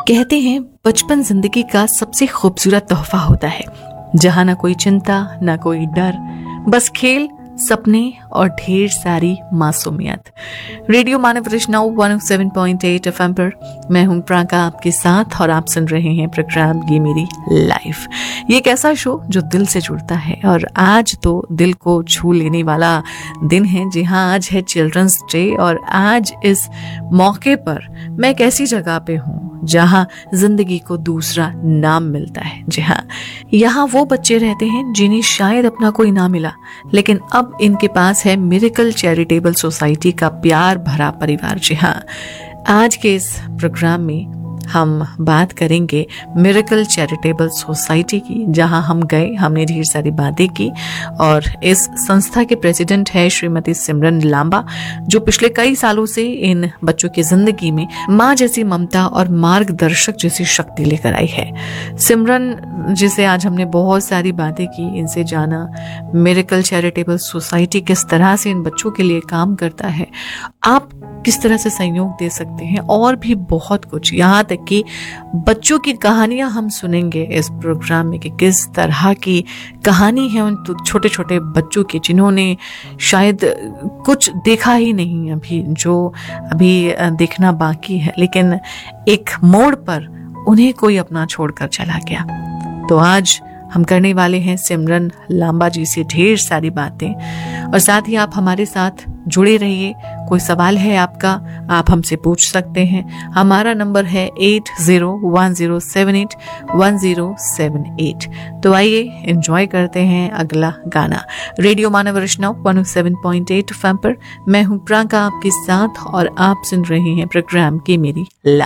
कहते हैं बचपन जिंदगी का सबसे खूबसूरत तोहफा होता है, जहां ना कोई चिंता ना कोई डर, बस खेल, सपने और ढेर सारी मासूमियत। रेडियो मानव वैष्णव 107.8 FM पर मैं हूं प्राका आपके साथ और आप सुन रहे हैं प्रोग्राम ये मेरी लाइफ। ये एक ऐसा शो जो दिल से जुड़ता है और आज तो दिल को छू लेने वाला दिन है। जी हाँ, आज है चिल्ड्रंस डे और आज इस मौके पर मैं एक ऐसी जगह पे हूँ जहाँ जिंदगी को दूसरा नाम मिलता है। जी हाँ, यहाँ वो बच्चे रहते हैं जिन्हें शायद अपना कोई नाम मिला, लेकिन अब इनके पास है मिरेकल चैरिटेबल सोसाइटी का प्यार भरा परिवार। जी हाँ, आज के इस प्रोग्राम में हम बात करेंगे मिरेकल चैरिटेबल सोसाइटी की, जहां हम गए, हमने ढेर सारी बातें की और इस संस्था के प्रेसिडेंट है श्रीमती सिमरन लांबा, जो पिछले कई सालों से इन बच्चों की जिंदगी में माँ जैसी ममता और मार्गदर्शक जैसी शक्ति लेकर आई है। सिमरन जिसे आज हमने बहुत सारी बातें की, इनसे जाना मिरेकल चैरिटेबल सोसाइटी किस तरह से इन बच्चों के लिए काम करता है, आप किस तरह से सहयोग दे सकते हैं और भी बहुत कुछ। यहाँ तक कि बच्चों की कहानियां हम सुनेंगे इस प्रोग्राम में कि किस तरह की कहानी है उन छोटे छोटे बच्चों की जिन्होंने शायद कुछ देखा ही नहीं अभी, जो अभी देखना बाकी है, लेकिन एक मोड़ पर उन्हें कोई अपना छोड़कर चला गया। तो आज हम करने वाले हैं सिमरन लांबा जी से ढेर सारी बातें और साथ ही आप हमारे साथ जुड़े रहिए। कोई सवाल है आपका, आप हमसे पूछ सकते हैं। हमारा नंबर है 8010781078। तो आइए एंजॉय करते हैं अगला गाना। रेडियो मानव वैष्णव 107.8 FM पर मैं हूं प्राका आपके साथ और आप सुन रहे हैं प्रोग्राम की मेरी लाइफ।